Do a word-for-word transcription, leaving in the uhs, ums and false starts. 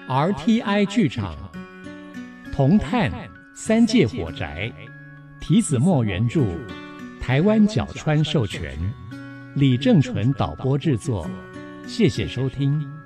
R T I 剧场铜炭三界火宅，提子墨原著，台湾角川授权，李正纯导播制作。谢谢收听。